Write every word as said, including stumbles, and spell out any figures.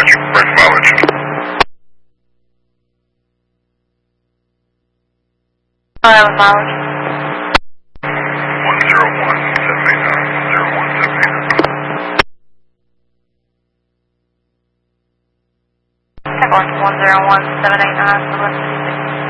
dispatch, bring mileage. I have a mileage. one zero one seven eight nine, one zero one seven eight nine. Check on one zero one seven eight nine,